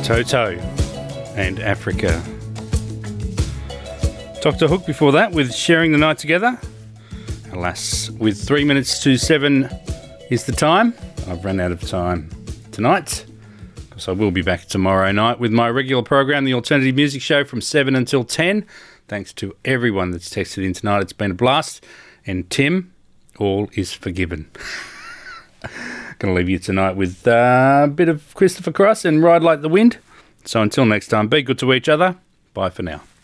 Toto and Africa. Dr. Hook before that with Sharing the Night Together. Alas, with 3 minutes to 7 is the time. I've run out of time tonight, because I will be back tomorrow night with my regular program, The Alternative Music Show, from 7 until 10. Thanks to everyone that's texted in tonight. It's been a blast. And Tim, all is forgiven. Going to leave you tonight with a bit of Christopher Cross and Ride Like the Wind. So until next time, be good to each other. Bye for now.